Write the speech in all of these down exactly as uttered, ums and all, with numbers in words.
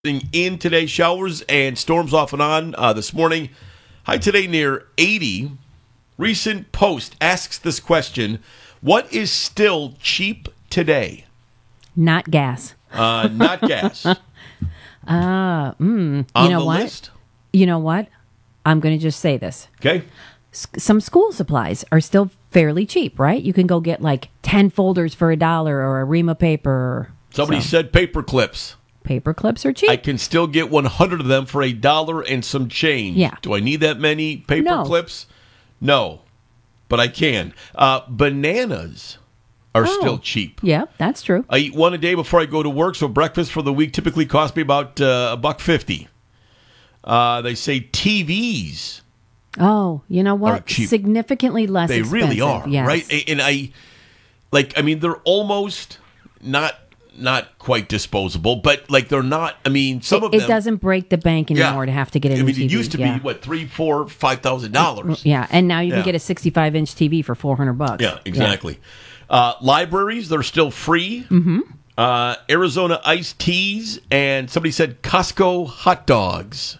In today, showers and storms off and on uh, this morning. High today near eighty. Recent post asks this question: what is still cheap today? Not gas. Uh, not gas. uh, mm, you On know the what? list? You know what? I'm going to just say this. Okay. S- some school supplies are still fairly cheap, right? You can go get like ten folders for a dollar or a ream of paper. Or Somebody so. said paper clips. Paper clips are cheap. I can still get one hundred of them for a dollar and some change. Yeah. Do I need that many paper No. clips? No. But I can. Uh, bananas are Oh. still cheap. Yeah, that's true. I eat one a day before I go to work, so breakfast for the week typically costs me about uh, a buck fifty. Uh, they say T Vs. Oh, you know Are what? cheap. Significantly less They expensive. really are, yes. right? And I, like, I mean, they're almost not not quite disposable, but like they're not. I mean, some it, of them it doesn't break the bank anymore Yeah. to have to get a I new mean, T V. it used to yeah. be what three, four, five thousand dollars. Yeah, and now you Yeah. can get a sixty-five inch T V for four hundred bucks. Yeah, exactly. Uh, libraries, they're still free. Mm-hmm. Uh, Arizona iced teas, and somebody said Costco hot dogs.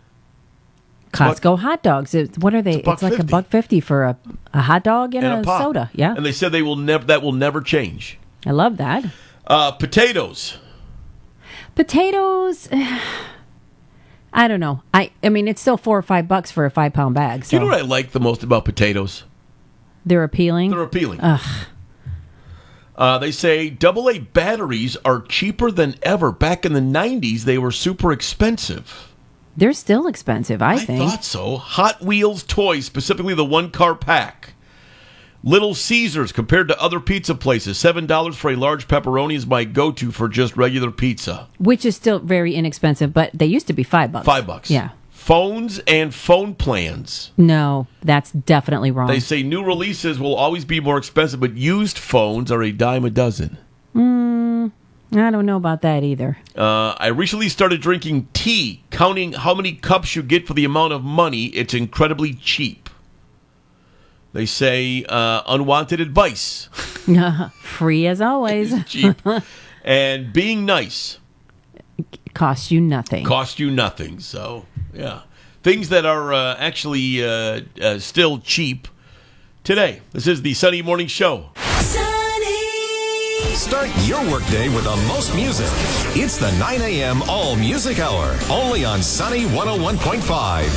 Costco hot dogs. It- What are they? It's a buck It's like a fifty. buck fifty for a, a hot dog and, And a, a pop. soda. Yeah, And they said they will never. That will never change. I love that. Uh, potatoes. Potatoes. I don't know. I I mean, it's still four or five bucks for a five pound bag. So Do you know what I like the most about potatoes? they're appealing. They're appealing. Ugh. Uh, they say double A batteries are cheaper than ever. Back in the nineties, they were super expensive. They're still expensive. I, I think. thought so. Hot Wheels toys, specifically the one-car pack. Little Caesars, compared to other pizza places, seven dollars for a large pepperoni is my go-to for just regular pizza. Which is still very inexpensive, but they used to be five bucks. Five bucks. Yeah. Phones and phone plans. No, that's definitely wrong. They say new releases will always be more expensive, but used phones are a dime a dozen. I don't know about that either. Uh, I recently started drinking tea, counting how many cups you get for the amount of money. It's incredibly cheap. They say uh, unwanted advice. Free as always. It's cheap. And being nice Costs you nothing. cost you nothing. So, yeah. Things that are uh, actually uh, uh, still cheap today. This is the Sunny Morning Show. Start your workday with the most music. It's the nine a.m. All Music Hour, only on Sunny one oh one point five.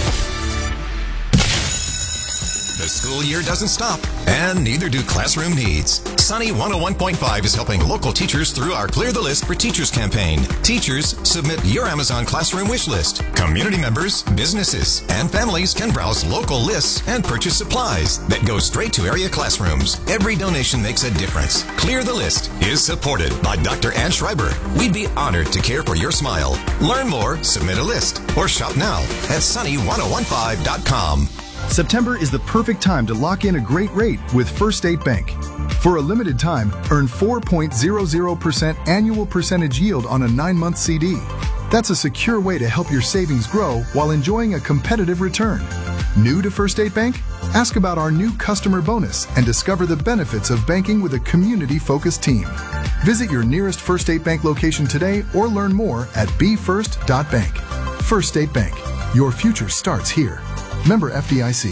The school year doesn't stop, and neither do classroom needs. Sunny one oh one point five is helping local teachers through our Clear the List for Teachers campaign. Teachers, submit your Amazon Classroom wish list. Community members, businesses, and families can browse local lists and purchase supplies that go straight to area classrooms. Every donation makes a difference. Clear the List is supported by Doctor Ann Schreiber. We'd be honored to care for your smile. Learn more, submit a list, or shop now at sunny one oh one five dot com. September is the perfect time to lock in a great rate with First State Bank. For a limited time, earn four point zero zero percent annual percentage yield on a nine-month C D. That's a secure way to help your savings grow while enjoying a competitive return. New to First State Bank? Ask about our new customer bonus and discover the benefits of banking with a community-focused team. Visit your nearest First State Bank location today or learn more at b first dot bank. First State Bank. Your future starts here. Member F D I C.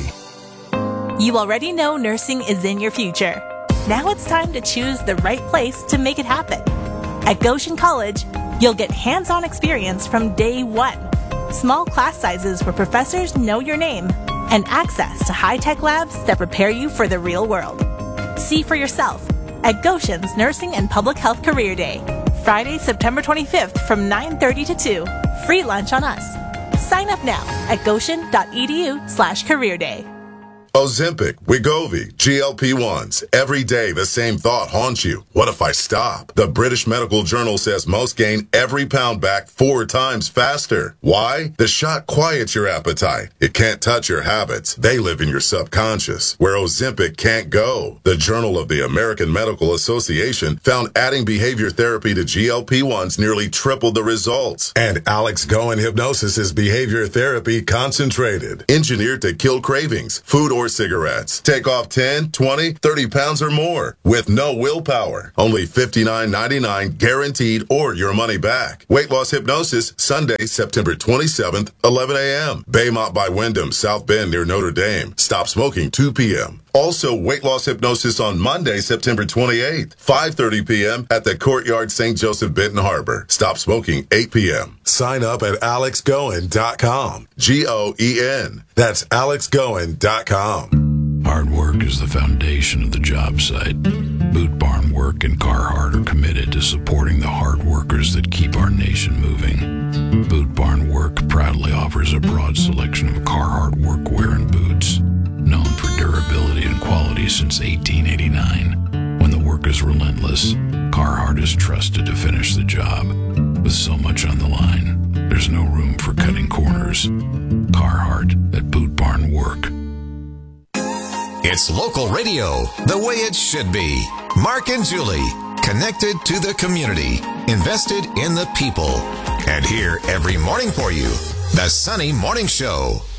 You already know nursing is in your future. Now it's time to choose the right place to make it happen. At Goshen College, you'll get hands-on experience from day one. Small class sizes where professors know your name and access to high-tech labs that prepare you for the real world. See for yourself at Goshen's Nursing and Public Health Career Day, Friday, September twenty-fifth from nine thirty to two. Free lunch on us. Sign up now at goshen.edu slash career day. Ozempic, Wegovy, G L P ones. Every day the same thought haunts you. What if I stop? The British Medical Journal says most gain every pound back four times faster. Why? The shot quiets your appetite. It can't touch your habits. They live in your subconscious, where Ozempic can't go. The Journal of the American Medical Association found adding behavior therapy to G L P ones nearly tripled the results. And Alex Goen Hypnosis is behavior therapy concentrated, engineered to kill cravings, food or or cigarettes. Take off ten, twenty, thirty pounds or more with no willpower. Only fifty-nine ninety-nine guaranteed or your money back. Weight loss hypnosis Sunday, September twenty-seventh, eleven a.m. Baymont by Wyndham, South Bend near Notre Dame. Stop smoking two p.m. Also, weight loss hypnosis on Monday, September twenty-eighth, five thirty p.m. at the Courtyard Saint Joseph Benton Harbor. Stop smoking eight p.m. Sign up at alex goen dot com. G O E N. That's alex goen dot com. Hard work is the foundation of the job site. Boot Barn Work and Carhartt are committed to supporting the hard workers that keep our nation moving. Boot Barn Work proudly offers a broad selection of Carhartt workwear and boots, known for durability and quality since eighteen eighty-nine. When the work is relentless, Carhartt is trusted to finish the job. With so much on the line, there's no room for cutting corners. Carhartt at Boot Barn Work. It's local radio, the way it should be. Mark and Julie, connected to the community, invested in the people. And here every morning for you, the Sunny Morning Show.